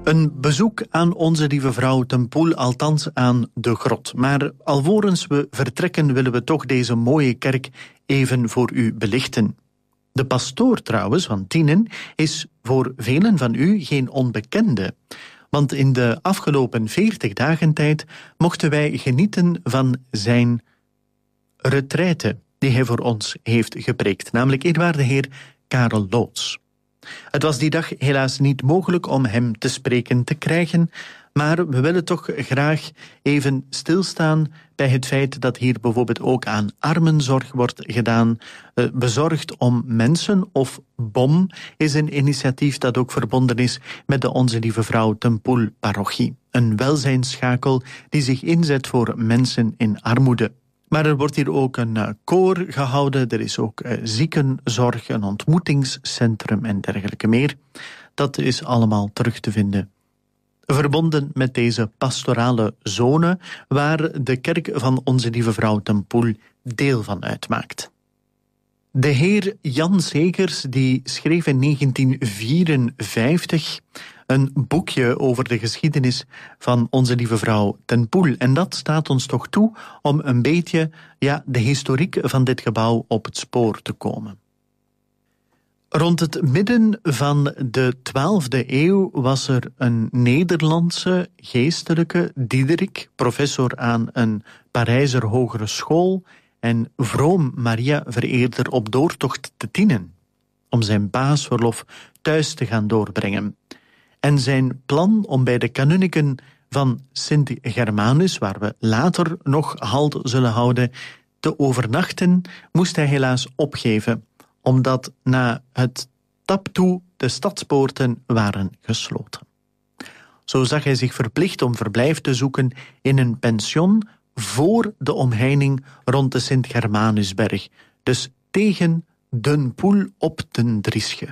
Een bezoek aan Onze Lieve Vrouw ten Poel, althans aan de grot. Maar alvorens we vertrekken willen we toch deze mooie kerk even voor u belichten. De pastoor trouwens van Tienen is voor velen van u geen onbekende. Want in de afgelopen 40 dagen tijd mochten wij genieten van zijn retraite die hij voor ons heeft gepreekt, namelijk eerwaarde heer Karel Loots. Het was die dag helaas niet mogelijk om hem te spreken te krijgen, maar we willen toch graag even stilstaan bij het feit dat hier bijvoorbeeld ook aan armenzorg wordt gedaan. Bezorgd om mensen of BOM is een initiatief dat ook verbonden is met de Onze Lieve Vrouw ten Poel parochie. Een welzijnsschakel die zich inzet voor mensen in armoede. Maar er wordt hier ook een koor gehouden, er is ook ziekenzorg, een ontmoetingscentrum en dergelijke meer. Dat is allemaal terug te vinden. Verbonden met deze pastorale zone waar de kerk van Onze Lieve Vrouw ten Poel deel van uitmaakt. De heer Jan Segers die schreef in 1954 een boekje over de geschiedenis van Onze Lieve Vrouw ten Poel. En dat staat ons toch toe om een beetje de historiek van dit gebouw op het spoor te komen. Rond het midden van de 12e eeuw was er een Nederlandse geestelijke, Diederik, professor aan een Parijzer hogere school en vroom Maria-vereerder op doortocht te Tienen, om zijn paasverlof thuis te gaan doorbrengen. En zijn plan om bij de kanunniken van Sint Germanus, waar we later nog halt zullen houden, te overnachten, moest hij helaas opgeven, omdat na het tap toe de stadspoorten waren gesloten. Zo zag hij zich verplicht om verblijf te zoeken in een pension voor de omheining rond de Sint-Germanusberg, dus tegen Den Poel op den Driesche.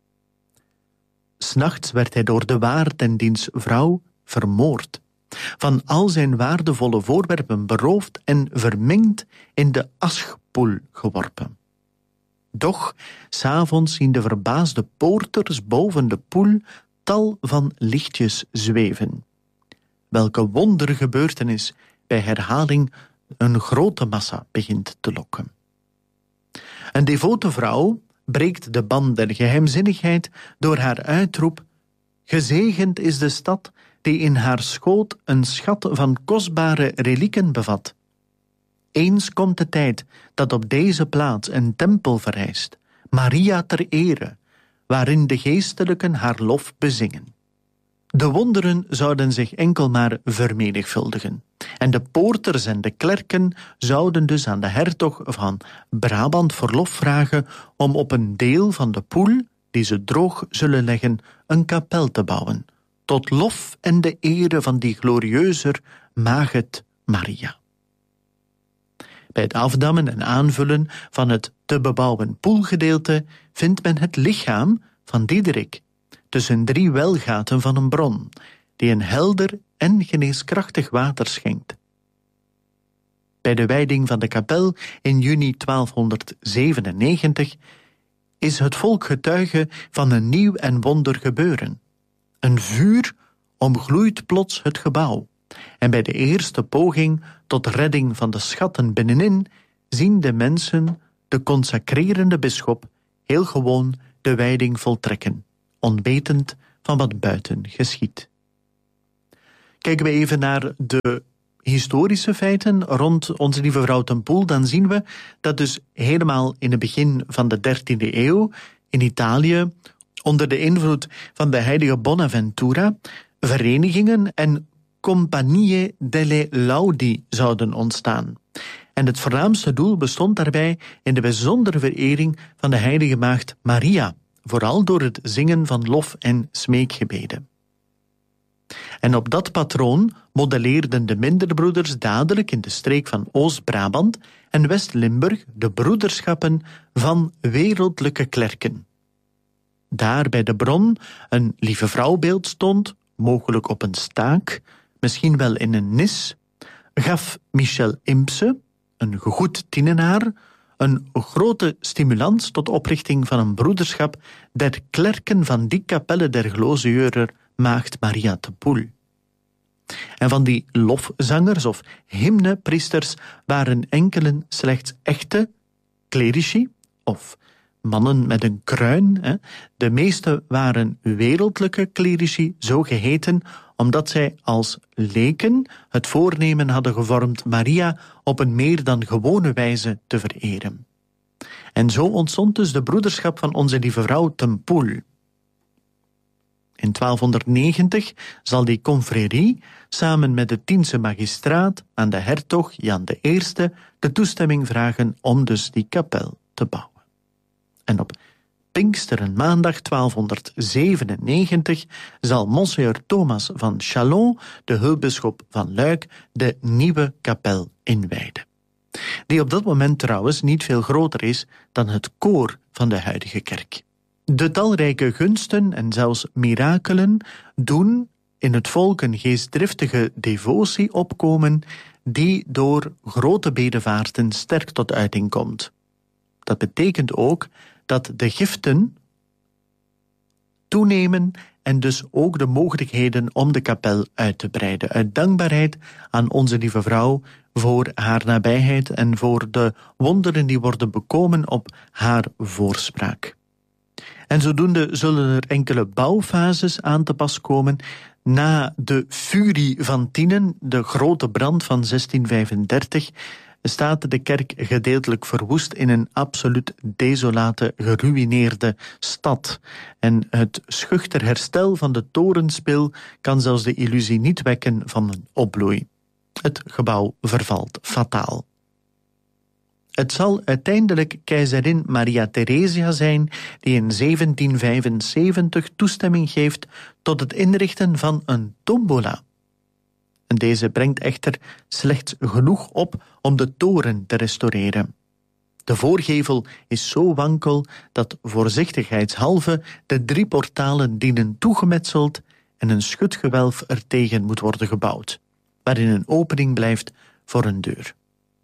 's Nachts werd hij door de waard en diens vrouw vermoord, van al zijn waardevolle voorwerpen beroofd en vermengd in de aschpoel geworpen. Doch 's avonds zien de verbaasde poorters boven de poel tal van lichtjes zweven. Welke wondergebeurtenis bij herhaling een grote massa begint te lokken. Een devote vrouw breekt de band der geheimzinnigheid door haar uitroep: gezegend is de stad die in haar schoot een schat van kostbare relieken bevat. Eens komt de tijd dat op deze plaats een tempel verrijst, Maria ter ere, waarin de geestelijken haar lof bezingen. De wonderen zouden zich enkel maar vermenigvuldigen. En de poorters en de klerken zouden dus aan de hertog van Brabant verlof vragen om op een deel van de poel, die ze droog zullen leggen, een kapel te bouwen, tot lof en de ere van die glorieuzer Maagd Maria. Bij het afdammen en aanvullen van het te bebouwen poelgedeelte vindt men het lichaam van Diederik tussen 3 welgaten van een bron, die een helder en geneeskrachtig water schenkt. Bij de wijding van de kapel in juni 1297 is het volk getuige van een nieuw en wonder gebeuren. Een vuur omgloeit plots het gebouw, en bij de eerste poging tot redding van de schatten binnenin zien de mensen de consacrerende bisschop heel gewoon de wijding voltrekken, onwetend van wat buiten geschiedt. Kijken we even naar de historische feiten rond Onze Lieve Vrouw ten Poel, dan zien we dat dus helemaal in het begin van de 13e eeuw in Italië, onder de invloed van de heilige Bonaventura, verenigingen en Compagnie delle Laudi zouden ontstaan. En het voornaamste doel bestond daarbij in de bijzondere verering van de heilige maagd Maria, vooral door het zingen van lof- en smeekgebeden. En op dat patroon modelleerden de minderbroeders dadelijk in de streek van Oost-Brabant en West-Limburg de broederschappen van wereldlijke klerken. Daar bij de bron een Lieve Vrouwbeeld stond, mogelijk op een staak, misschien wel in een nis, gaf Michel Impse, een gegoed Tienenaar, een grote stimulans tot oprichting van een broederschap der klerken van die kapelle der glorieuzer Maagd Maria te Poel. En van die lofzangers of hymnepriesters waren enkelen slechts echte clerici of mannen met een kruin. De meeste waren wereldlijke clerici, zo geheten, omdat zij als leken het voornemen hadden gevormd Maria op een meer dan gewone wijze te vereren. En zo ontstond dus de broederschap van onze lieve vrouw ten Poel. In 1290 zal die confrérie samen met de Tiense magistraat aan de hertog Jan I de toestemming vragen om dus die kapel te bouwen. En op Pinksteren maandag 1297 zal Monseigneur Thomas van Châlons, de hulpbisschop van Luik, de nieuwe kapel inwijden. Die op dat moment trouwens niet veel groter is dan het koor van de huidige kerk. De talrijke gunsten en zelfs mirakelen doen in het volk een geestdriftige devotie opkomen die door grote bedevaarten sterk tot uiting komt. Dat betekent ook dat de giften toenemen en dus ook de mogelijkheden om de kapel uit te breiden. Uit dankbaarheid aan onze lieve vrouw voor haar nabijheid en voor de wonderen die worden bekomen op haar voorspraak. En zodoende zullen er enkele bouwfases aan te pas komen. Na de furie van Tienen, de grote brand van 1635, staat de kerk gedeeltelijk verwoest in een absoluut desolate, geruïneerde stad. En het schuchter herstel van de torenspil kan zelfs de illusie niet wekken van een opbloei. Het gebouw vervalt fataal. Het zal uiteindelijk keizerin Maria Theresia zijn die in 1775 toestemming geeft tot het inrichten van een tombola. En deze brengt echter slechts genoeg op om de toren te restaureren. De voorgevel is zo wankel dat voorzichtigheidshalve de 3 portalen dienen toegemetseld en een schutgewelf ertegen moet worden gebouwd, waarin een opening blijft voor een deur.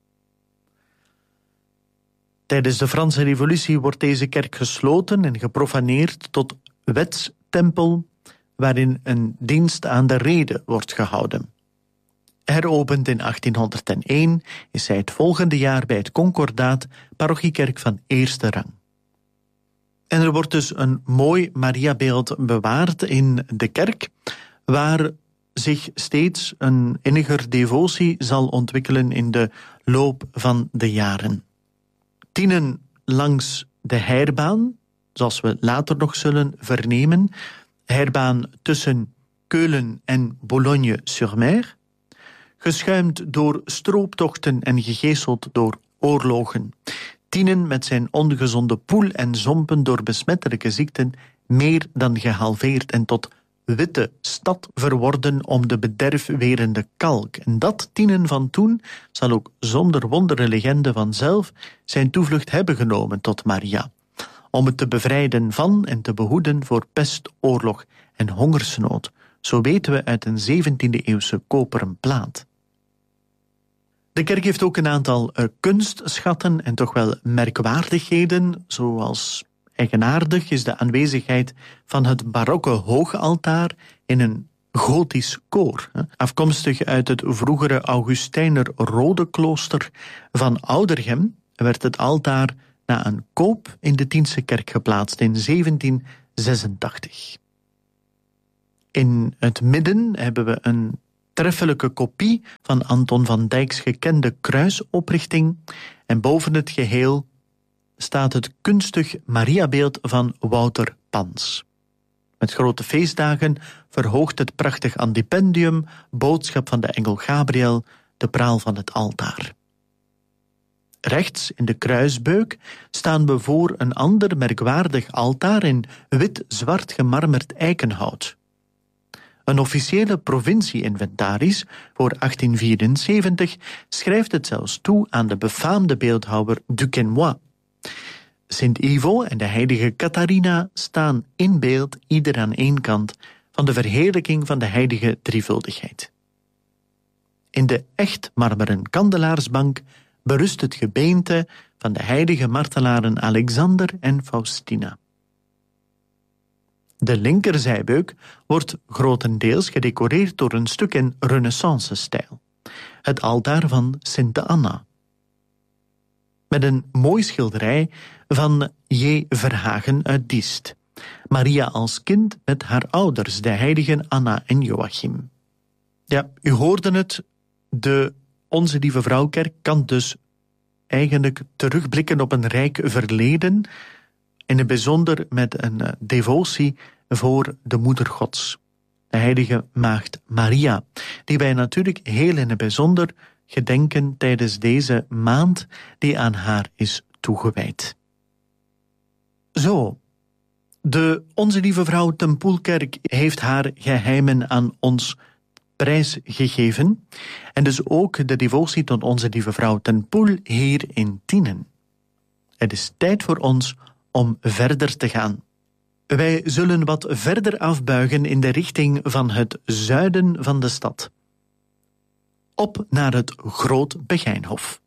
Tijdens de Franse Revolutie wordt deze kerk gesloten en geprofaneerd tot wetstempel, waarin een dienst aan de rede wordt gehouden. Heropend in 1801 is zij het volgende jaar bij het Concordaat parochiekerk van eerste rang. En er wordt dus een mooi Mariabeeld bewaard in de kerk, waar zich steeds een inniger devotie zal ontwikkelen in de loop van de jaren. Tienen langs de heirbaan, zoals we later nog zullen vernemen, heirbaan tussen Keulen en Boulogne-sur-Mer, geschuimd door strooptochten en gegeeseld door oorlogen. Tienen met zijn ongezonde poel en zompen door besmettelijke ziekten meer dan gehalveerd en tot witte stad verworden om de bederfwerende kalk. En dat Tienen van toen zal ook zonder wondere legende vanzelf zijn toevlucht hebben genomen tot Maria, om het te bevrijden van en te behoeden voor pest, oorlog en hongersnood. Zo weten we uit een 17e-eeuwse koperen plaat. De kerk heeft ook een aantal kunstschatten en toch wel merkwaardigheden, zoals eigenaardig is de aanwezigheid van het barokke hoogaltaar in een gotisch koor. Afkomstig uit het vroegere Augustijner Rode klooster van Oudergem werd het altaar na een koop in de Tiense kerk geplaatst in 1786. In het midden hebben we een treffelijke kopie van Anton van Dijks gekende kruisoprichting en boven het geheel staat het kunstig Mariabeeld van Wouter Pans. Met grote feestdagen verhoogt het prachtig antipendium, boodschap van de engel Gabriel, de praal van het altaar. Rechts in de kruisbeuk staan we voor een ander merkwaardig altaar in wit-zwart gemarmerd eikenhout. Een officiële provincie-inventaris voor 1874 schrijft het zelfs toe aan de befaamde beeldhouwer Duquesnoy. Sint-Ivo en de heilige Catharina staan in beeld, ieder aan één kant, van de verheerlijking van de heilige drievuldigheid. In de echt marmeren kandelaarsbank berust het gebeente van de heilige martelaren Alexander en Faustina. De linkerzijbeuk wordt grotendeels gedecoreerd door een stuk in Renaissance-stijl. Het altaar van Sinte Anna. Met een mooi schilderij van J. Verhagen uit Diest. Maria als kind met haar ouders, de heiligen Anna en Joachim. Ja, u hoorde het, de Onze Lieve Vrouwkerk kan dus eigenlijk terugblikken op een rijk verleden, in het bijzonder met een devotie voor de Moeder Gods, de heilige Maagd Maria, die wij natuurlijk heel in het bijzonder gedenken tijdens deze maand die aan haar is toegewijd. Zo, de Onze Lieve Vrouw ten Poelkerk heeft haar geheimen aan ons prijsgegeven en dus ook de devotie tot Onze Lieve Vrouw ten Poel hier in Tienen. Het is tijd voor ons om verder te gaan. Wij zullen wat verder afbuigen in de richting van het zuiden van de stad. Op naar het Groot Begijnhof.